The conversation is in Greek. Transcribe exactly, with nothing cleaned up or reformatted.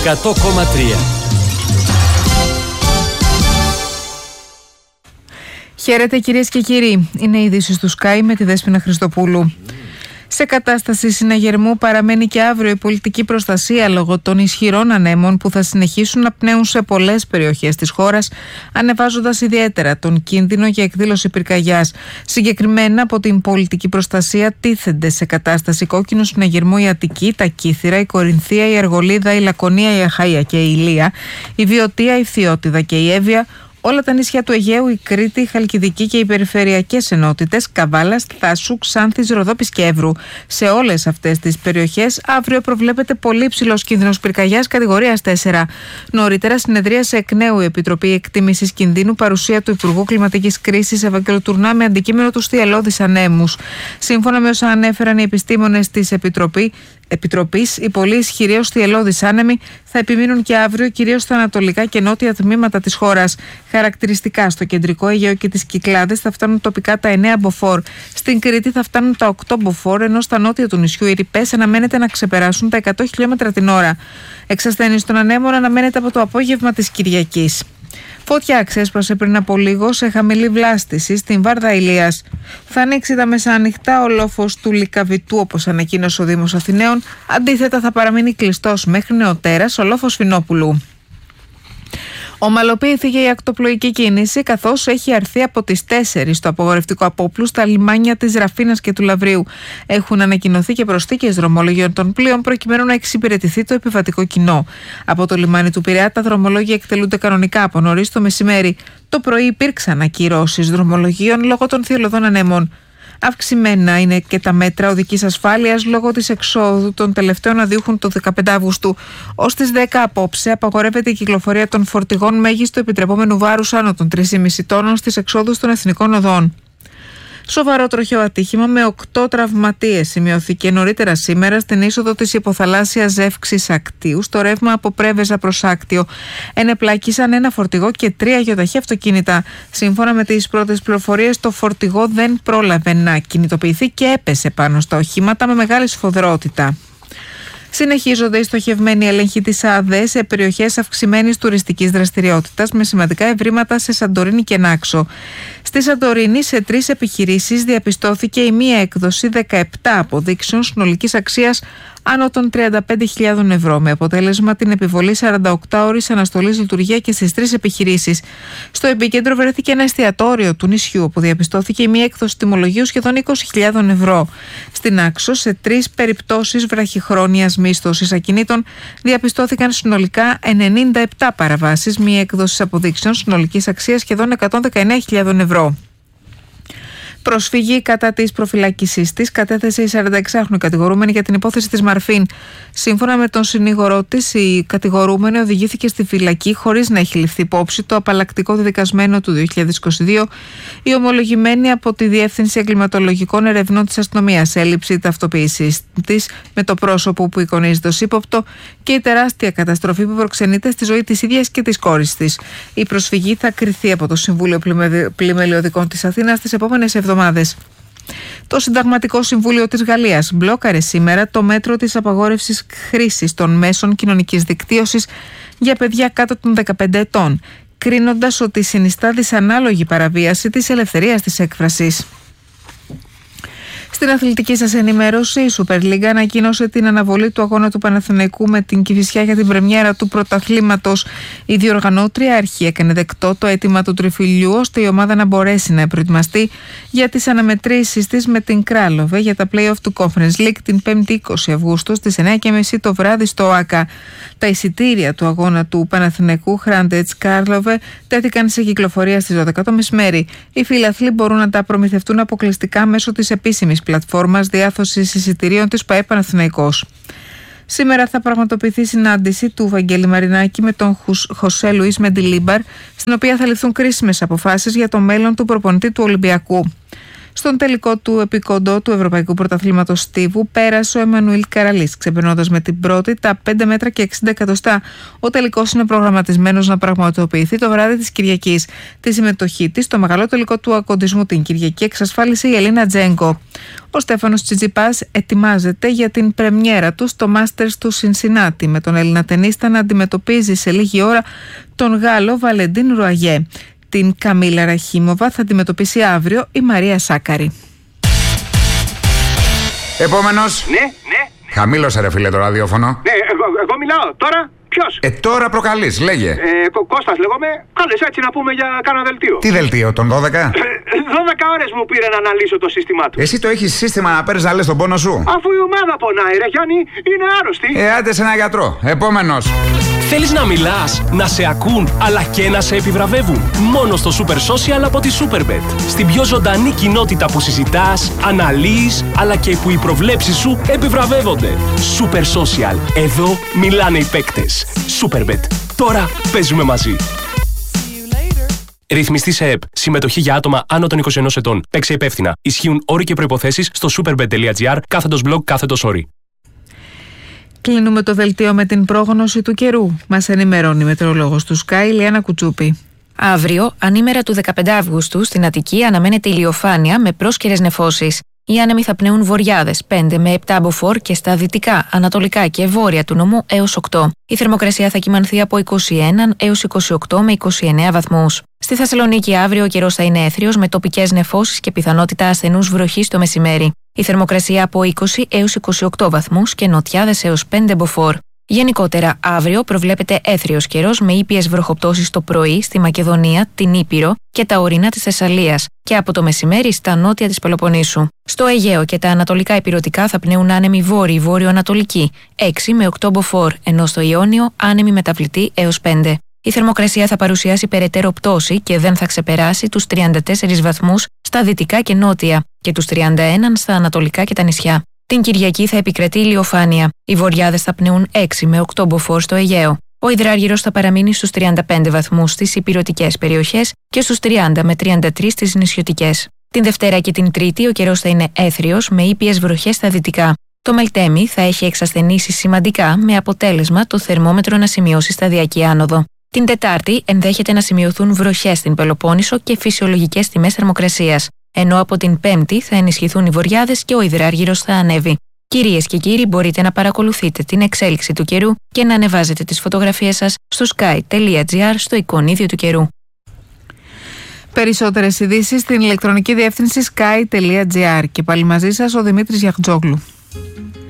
εκατό κόμμα τρία. Χαίρετε κυρίες και κύριοι. Είναι οι ειδήσεις του Sky με τη Δέσποινα Χριστοπούλου. Σε κατάσταση συναγερμού παραμένει και αύριο η πολιτική προστασία λόγω των ισχυρών ανέμων που θα συνεχίσουν να πνέουν σε πολλές περιοχές της χώρας, ανεβάζοντας ιδιαίτερα τον κίνδυνο για εκδήλωση πυρκαγιάς. Συγκεκριμένα από την πολιτική προστασία τίθενται σε κατάσταση κόκκινου συναγερμού η Αττική, τα Κύθυρα, η Κορινθία, η Αργολίδα, η Λακωνία, η Αχαΐα και η Ηλία, η Βιωτία, η Φθιώτιδα και η Εύβοια, όλα τα νησιά του Αιγαίου, η Κρήτη, η Χαλκιδική και οι περιφερειακές ενότητες Καβάλας, Θάσου, Ξάνθης, Ροδόπης και Εύρου. Σε όλες αυτές τις περιοχές αύριο προβλέπεται πολύ υψηλός κίνδυνος πυρκαγιάς κατηγορίας τέσσερα. Νωρίτερα συνεδρίασε εκ νέου η Επιτροπή Εκτίμησης Κινδύνου, παρουσία του Υπουργού Κλιματικής Κρίσης Ευαγγέλου Τουρνά με αντικείμενο τους θυελλώδεις ανέμους. Σύμφωνα με όσα ανέφεραν οι επιστήμονες της Επιτροπή, Επιτροπής, οι πολύ ισχυροί ως θυελλώδεις άνεμοι θα επιμείνουν και αύριο κυρίως στα ανατολικά και νότια τμήματα της χώρας. Χαρακτηριστικά στο κεντρικό Αιγαίο και τις Κυκλάδες θα φτάνουν τοπικά τα εννέα μποφόρ. Στην Κρήτη θα φτάνουν τα οκτώ μποφόρ, ενώ στα νότια του νησιού οι ρηπές αναμένεται να ξεπεράσουν τα εκατό χιλιόμετρα την ώρα. Εξασθένιση των ανέμων αναμένεται από το απόγευμα της Κυριακής. Φωτιά ξέσπασε πριν από λίγο σε χαμηλή βλάστηση στην Βάρδα Ηλίας. Θα ανοίξει τα μεσάνυχτα ο λόφος του Λυκαβητού, όπως ανακοίνωσε ο Δήμος Αθηναίων. Αντίθετα, θα παραμείνει κλειστός μέχρι νεοτέρας ο λόφος Φινόπουλου. Ομαλοποιήθηκε η ακτοπλοϊκή κίνηση, καθώς έχει αρθεί από τις τέσσερις το απογορευτικό απόπλου στα λιμάνια της Ραφίνας και του Λαβρίου. Έχουν ανακοινωθεί και προσθήκες δρομολογίων των πλοίων προκειμένου να εξυπηρετηθεί το επιβατικό κοινό. Από το λιμάνι του Πειραιά τα δρομολόγια εκτελούνται κανονικά από νωρίς το μεσημέρι. Το πρωί υπήρξαν ακυρώσεις δρομολογίων λόγω των θυελλωδών ανέμων. Αυξημένα είναι και τα μέτρα οδικής ασφάλειας λόγω της εξόδου των τελευταίων αδειούχων το δεκαπέντε Αυγούστου. Ως τις δέκα απόψε απαγορεύεται η κυκλοφορία των φορτηγών μέγιστο επιτρεπόμενου βάρους άνω των τρία κόμμα πέντε τόνων στις εξόδους των εθνικών οδών. Σοβαρό τροχαίο ατύχημα με οκτώ τραυματίες σημειώθηκε νωρίτερα σήμερα στην είσοδο της υποθαλάσσιας Ζεύξης Ακτίου, στο ρεύμα από Πρέβεζα προς Άκτιο. Ενεπλάκησαν ένα φορτηγό και τρία γιοταχή αυτοκίνητα. Σύμφωνα με τις πρώτες πληροφορίες, το φορτηγό δεν πρόλαβε να κινητοποιηθεί και έπεσε πάνω στα οχήματα με μεγάλη σφοδρότητα. Συνεχίζονται οι στοχευμένοι έλεγχοι της ΑΔΕ σε περιοχές αυξημένης τουριστικής δραστηριότητας με σημαντικά ευρήματα σε Σαντορίνη και Νάξο. Στη Σαντορίνη, σε τρεις επιχειρήσεις διαπιστώθηκε η μία έκδοση δεκαεπτά αποδείξεων συνολικής αξίας άνω των τριάντα πέντε χιλιάδες ευρώ, με αποτέλεσμα την επιβολή σαράντα οκτώ ώρες αναστολής λειτουργία και στις τρεις επιχειρήσεις. Στο επίκεντρο βρέθηκε ένα εστιατόριο του νησιού, όπου διαπιστώθηκε η μία έκδοση τιμολογίου σχεδόν είκοσι χιλιάδες ευρώ. Στην Άξο, σε τρεις περιπτώσεις βραχυχρόνιας μίσθωσης ακινήτων, διαπιστώθηκαν συνολικά ενενήντα επτά παραβάσεις, μία έκδοση αποδείξεων συνολικής αξίας σχεδόν εκατόν δεκαεννέα χιλιάδες ευρώ. Προσφυγή κατά της προφυλάκησής της κατέθεσε η σαρανταεξάχρονη κατηγορούμενη για την υπόθεση της Μαρφίν. Σύμφωνα με τον συνήγορό της, η κατηγορούμενη οδηγήθηκε στη φυλακή χωρίς να έχει ληφθεί υπόψη το απαλλακτικό δεδικασμένο του δύο χιλιάδες είκοσι δύο, η ομολογημένη από τη Διεύθυνση Εγκληματολογικών Ερευνών της Αστυνομίας, έλλειψη ταυτοποίησης της με το πρόσωπο που εικονίζεται ως ύποπτο και η τεράστια καταστροφή που προξενείται στη ζωή της ίδιας και της κόρης της. Η προσφυγή θα κριθεί από το Συμβούλιο Πλημελιωδικών της Αθήνας τις επόμενες εβδομάδες. Το Συνταγματικό Συμβούλιο της Γαλλίας μπλόκαρε σήμερα το μέτρο της απαγόρευσης χρήσης των μέσων κοινωνικής δικτύωσης για παιδιά κάτω των δεκαπέντε ετών, κρίνοντας ότι συνιστά δυσανάλογη παραβίαση της ελευθερίας της έκφρασης. Στην αθλητική σας ενημέρωση, η Super League ανακοίνωσε την αναβολή του αγώνα του Παναθηναϊκού με την Κηφισιά για την πρεμιέρα του πρωταθλήματος. Η διοργανώτρια αρχή έκανε δεκτό το αίτημα του τριφυλιού, ώστε η ομάδα να μπορέσει να προετοιμαστεί για τις αναμετρήσεις της με την Κράλοβε για τα play-off του Conference League την πέμπτη είκοσι Αυγούστου στις εννέα και μισή το βράδυ στο ΟΑΚΑ. Τα εισιτήρια του αγώνα του Παναθηναϊκού Χράντετς Κράλοβε τέθηκαν σε κυκλοφορία στις δώδεκα το μεσημέρι. Οι φιλαθλοί μπορούν να τα προμηθευτούν αποκλειστικά μέσω της επίσημης πλατφόρμας διάθεσης εισιτηρίων της ΠΑΕ Παναθηναϊκός. Σήμερα θα πραγματοποιηθεί συνάντηση του Βαγγέλη Μαρινάκη με τον Χωσέ Λουίς Μεντιλίμπαρ, στην οποία θα ληφθούν κρίσιμες αποφάσεις για το μέλλον του προπονητή του Ολυμπιακού. Στον τελικό του επικόντο του Ευρωπαϊκού Πρωταθλήματος Στίβου πέρασε ο Εμμανουήλ Καραλής, ξεπερνώντας με την πρώτη τα πέντε μέτρα και εξήντα εκατοστά. Ο τελικός είναι προγραμματισμένος να πραγματοποιηθεί το βράδυ της Κυριακής. Τη συμμετοχή της στο μεγάλο τελικό του ακοντισμού την Κυριακή εξασφάλισε η Ελίνα Τζέγκο. Ο Στέφανος Τσιτσιπάς ετοιμάζεται για την πρεμιέρα του στο Masters του Σινσινάτι, με τον Έλληνα τενίστα να αντιμετωπίζει σε λίγη ώρα τον Γάλλο Βαλεντίν Ρουαγέ. Την Καμίλα Ραχίμοβα θα αντιμετωπίσει αύριο η Μαρία Σάκαρη. Επόμενος. Ναι, ναι. Χαμήλωσε ρε φίλε το ραδιόφωνο. Ναι, εγώ, εγώ μιλάω τώρα. Ποιος? Ε, τώρα προκαλείς, λέγε. Ε, Κω- Κώστας λέγομαι. Κάλες έτσι να πούμε για κάνα δελτίο. Τι δελτίο, τον δώδεκα? δώδεκα ώρες μου πήρε να αναλύσω το σύστημά του. Εσύ το έχεις σύστημα να παίρνεις να λες τον πόνο σου? Αφού η ομάδα πονάει ρε Γιάννη, είναι άρρωστη. Ε, άντε σε ένα γιατρό. Επόμενος. Θέλεις να μιλάς, να σε ακούν, αλλά και να σε επιβραβεύουν? Μόνο στο Super Social από τη Superbet. Στην πιο ζωντανή κοινότητα που συζητάς, αναλύεις, αλλά και που οι προβλέψεις σου επιβραβεύονται. Super Social. Εδώ μιλάνε οι παίκτες. Superbet. Τώρα παίζουμε μαζί. Ρυθμιστή σε ΕΠ. Συμμετοχή για άτομα άνω των είκοσι ενός ετών. Παίξε υπεύθυνα. Ισχύουν όροι και προϋποθέσεις στο superbet.gr κάθετος blog κάθετος όροι. Κλείνουμε το δελτίο με την πρόγνωση του καιρού. Μας ενημερώνει η μετεωρολόγος του Sky, Λιάννα Κουτσούπη. Αύριο, ανήμερα του δεκαπέντε Αυγούστου, στην Αττική αναμένεται ηλιοφάνεια με πρόσκαιρες νεφώσεις. Οι άνεμοι θα πνέουν βορειάδες πέντε με επτά μποφόρ και στα δυτικά, ανατολικά και βόρεια του νομού έως οκτώ. Η θερμοκρασία θα κυμανθεί από είκοσι ένα έως είκοσι οκτώ με είκοσι εννέα βαθμούς. Στη Θεσσαλονίκη αύριο ο καιρός θα είναι έθριος με τοπικές νεφώσεις και πιθανότητα ασθενούς βροχής το μεσημέρι. Η θερμοκρασία από είκοσι έως είκοσι οκτώ βαθμούς και νοτιάδες έως πέντε μποφόρ. Γενικότερα, αύριο προβλέπεται έθριος καιρός με ήπιες βροχοπτώσεις το πρωί στη Μακεδονία, την Ήπειρο και τα ορεινά της Θεσσαλίας και από το μεσημέρι στα νότια της Πελοποννήσου. Στο Αιγαίο και τα ανατολικά ηπειρωτικά θα πνέουν άνεμοι βόρειοι βόρειο-ανατολικοί έξι με οκτώ μποφόρ, ενώ στο Ιόνιο άνεμοι μεταβλητοί έως πέντε. Η θερμοκρασία θα παρουσιάσει περαιτέρω πτώση και δεν θα ξεπεράσει τους τριάντα τέσσερις βαθμούς στα δυτικά και νότια και τους τριάντα ένα στα ανατολικά και τα νησιά. Την Κυριακή θα επικρατεί ηλιοφάνεια. Οι βορειάδες θα πνέουν έξι με οκτώ μποφόρ στο Αιγαίο. Ο υδράργυρος θα παραμείνει στους τριάντα πέντε βαθμούς στις ηπειρωτικές περιοχές και στους τριάντα με τριάντα τρία στις νησιωτικές. Την Δευτέρα και την Τρίτη ο καιρός θα είναι έθριος με ήπιες βροχές στα δυτικά. Το Μελτέμι θα έχει εξασθενήσει σημαντικά με αποτέλεσμα το θερμόμετρο να σημειώσει σταδιακή άνοδο. Την Τετάρτη ενδέχεται να σημειωθούν βροχές στην Πελοπόννησο και φυσιολογικές τιμές θερμοκρασίας, ενώ από την Πέμπτη θα ενισχυθούν οι βορειάδες και ο υδράργυρος θα ανέβει. Κυρίες και κύριοι, μπορείτε να παρακολουθείτε την εξέλιξη του καιρού και να ανεβάζετε τις φωτογραφίες σας στο sky.gr στο εικονίδιο του καιρού. Περισσότερες ειδήσεις στην ηλεκτρονική διεύθυνση sky.gr και πάλι μαζί σας ο Δημήτρης Γιαχτζόγλου.